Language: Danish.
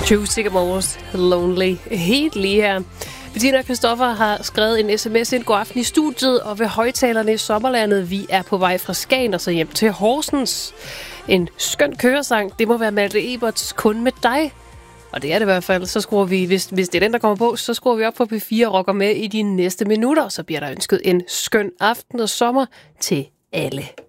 Two Sycamores Lonely. Helt lige her. Bettina og Christoffer har skrevet en sms ind. God aften i studiet og ved højtalerne i sommerlandet. Vi er på vej fra Skagen og så hjem til Horsens. En skøn køresang. Det må være Malte Eberts Kun med dig. Og det er det i hvert fald. Så skruer vi, hvis det er den, der kommer på, så skruer vi op på P4 og rocker med i de næste minutter. Så bliver der ønsket en skøn aften og sommer til alle.